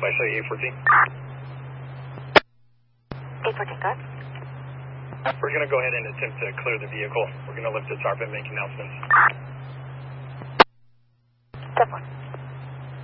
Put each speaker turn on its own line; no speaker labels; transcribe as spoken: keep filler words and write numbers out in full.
Flash eight fourteen.
eight fourteen, go ahead.
We're going to go ahead and attempt to clear the vehicle. We're going to lift the tarp and make announcements.
ten four.